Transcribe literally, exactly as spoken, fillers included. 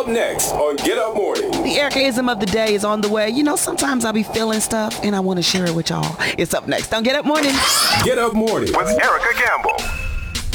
up next on Get Up Morning. The Ericaism of the day is on the way. You know, sometimes I'll be feeling stuff and I want to share it with y'all. It's up next on Get Up Morning. Get Up Morning with Erica Gamble.